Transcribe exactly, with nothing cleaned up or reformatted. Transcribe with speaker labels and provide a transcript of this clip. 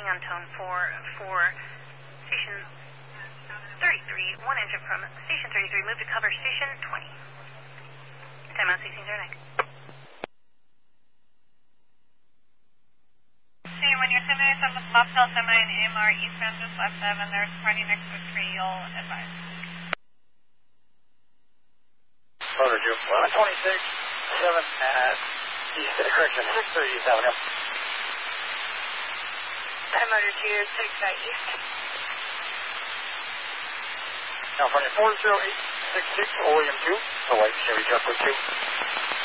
Speaker 1: on tone four for station thirty-three, one engine from station thirty-three, move to cover station twenty. Time out sixteen zero nine.
Speaker 2: See, when you're sending yourself with Bobtail Semi and A M R eastbound just left of and there's party next to a tree, you'll advise.
Speaker 3: Motor Jew, eleven twenty-six, seven at east, uh, correction, six thirty East Avenue.
Speaker 2: Time Motor Jew, six at east.
Speaker 3: California four zero eight six six, William two, the white Chevy truck with two.